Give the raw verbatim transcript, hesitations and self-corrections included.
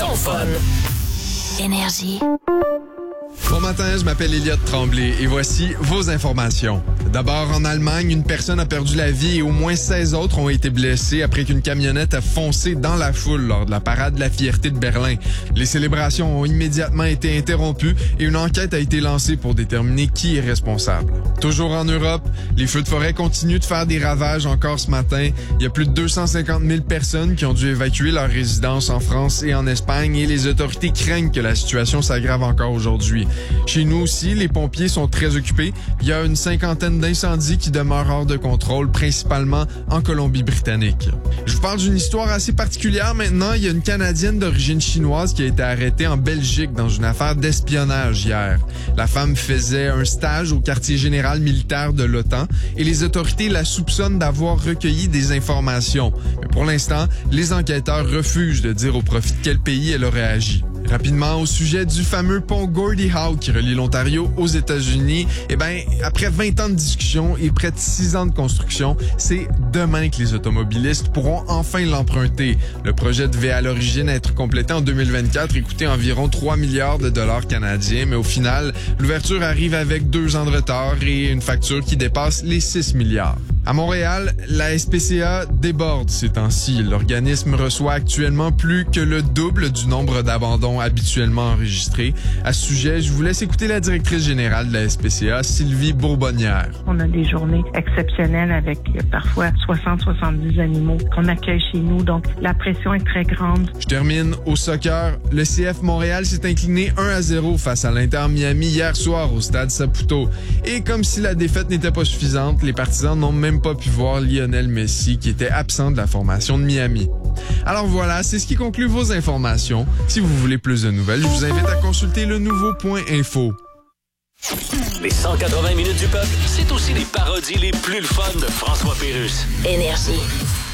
Ton fun. Énergie. Bon matin, je m'appelle Elliot Tremblay et voici vos informations. D'abord, en Allemagne, une personne a perdu la vie et au moins seize autres ont été blessés après qu'une camionnette a foncé dans la foule lors de la parade de la fierté de Berlin. Les célébrations ont immédiatement été interrompues et une enquête a été lancée pour déterminer qui est responsable. Toujours en Europe, les feux de forêt continuent de faire des ravages encore ce matin. Il y a plus de deux cent cinquante mille personnes qui ont dû évacuer leur résidence en France et en Espagne et les autorités craignent que la situation s'aggrave encore aujourd'hui. Chez nous aussi, les pompiers sont très occupés. Il y a une cinquantaine d'incendies qui demeurent hors de contrôle, principalement en Colombie-Britannique. Je vous parle d'une histoire assez particulière maintenant. Il y a une Canadienne d'origine chinoise qui a été arrêtée en Belgique dans une affaire d'espionnage hier. La femme faisait un stage au quartier général militaire de l'OTAN et les autorités la soupçonnent d'avoir recueilli des informations. Mais pour l'instant, les enquêteurs refusent de dire au profit de quel pays elle aurait agi. Rapidement, au sujet du fameux pont Gordie Howe qui relie l'Ontario aux États-Unis, eh ben, après vingt ans de discussion et près de six ans de construction, c'est demain que les automobilistes pourront enfin l'emprunter. Le projet devait à l'origine être complété en deux mille vingt-quatre et coûter environ trois milliards de dollars canadiens, mais au final, l'ouverture arrive avec deux ans de retard et une facture qui dépasse les six milliards. À Montréal, la S P C A déborde ces temps-ci. L'organisme reçoit actuellement plus que le double du nombre d'abandons habituellement enregistrés. À ce sujet, je vous laisse écouter la directrice générale de la S P C A, Sylvie Bourbonnière. On a des journées exceptionnelles avec parfois soixante à soixante-dix animaux qu'on accueille chez nous, donc la pression est très grande. Je termine au soccer. Le C F Montréal s'est incliné un à zéro face à l'Inter Miami hier soir au stade Saputo. Et comme si la défaite n'était pas suffisante, les partisans n'ont même pas pu voir Lionel Messi qui était absent de la formation de Miami. Alors voilà, c'est ce qui conclut vos informations. Si vous voulez plus de nouvelles, je vous invite à consulter le nouveau point info. Les cent quatre-vingts minutes du peuple, c'est aussi les parodies les plus le fun de François Pérusse. Énergie.